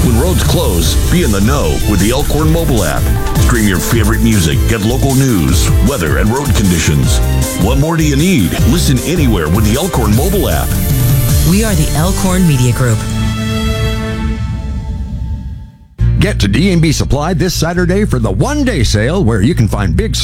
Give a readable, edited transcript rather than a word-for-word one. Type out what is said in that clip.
When roads close, be in the know with the Elkhorn mobile app. Stream your favorite music, get local news, weather, and road conditions. What more do you need? Listen anywhere with the Elkhorn mobile app. We are the Elkhorn Media Group. Get to D&B Supply this Saturday for the one-day sale where you can find big